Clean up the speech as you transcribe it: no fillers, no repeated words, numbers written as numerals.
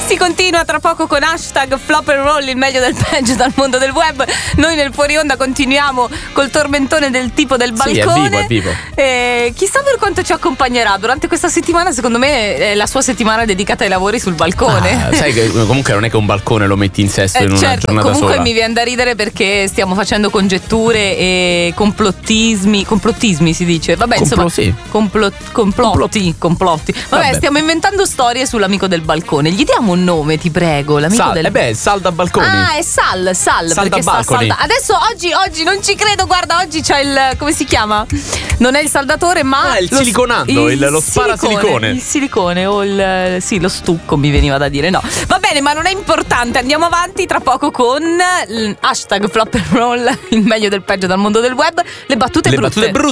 Si continua tra poco con hashtag flop and roll, il meglio del peggio dal mondo del web. Noi nel fuori onda continuiamo col tormentone del tipo del balcone. Sì, è vivo. Chissà per quanto ci accompagnerà durante questa settimana. Secondo me è la sua settimana dedicata ai lavori sul balcone. Sai che comunque non è che un balcone lo metti in sesto in una giornata comunque sola. Mi viene da ridere perché stiamo facendo congetture e complottismi si dice. Vabbè, insomma, sì. complotti. Vabbè, stiamo inventando storie sull'amico del balcone. Gli diamo un nome, ti prego, l'amico Sal da balconi. Ah, è Sal perché sta salda. Adesso oggi non ci credo, guarda, oggi c'è il, come si chiama? Non è il saldatore, ma il siliconando, lo sparasilicone. Il silicone o lo stucco mi veniva da dire. No, va bene, ma non è importante. Andiamo avanti tra poco con hashtag flop and roll, il meglio del peggio dal mondo del web. Le battute brutte.